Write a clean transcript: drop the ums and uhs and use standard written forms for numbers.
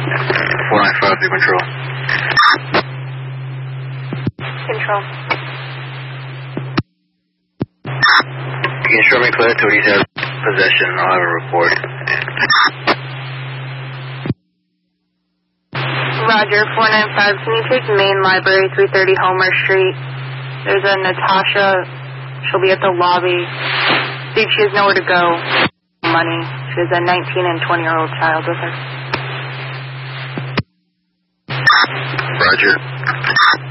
495 to control. Control. You can show me clear to he's has possession. I'll have a report. Roger, 495. Can you take Main Library, 330 Homer Street? There's a Natasha. She'll be at the lobby. See if she has nowhere to go. Money. She has a 19 and 20-year-old child with her. Roger.